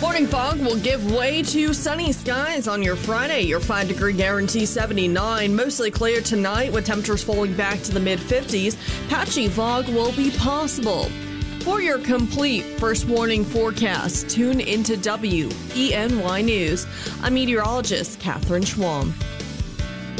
Morning fog will give way to sunny skies on your Friday. Your 5-degree guarantee 79. Mostly clear tonight with temperatures falling back to the mid-50s. Patchy fog will be possible. For your complete first warning forecast, tune into WENY News. I'm meteorologist Catherine Schwam.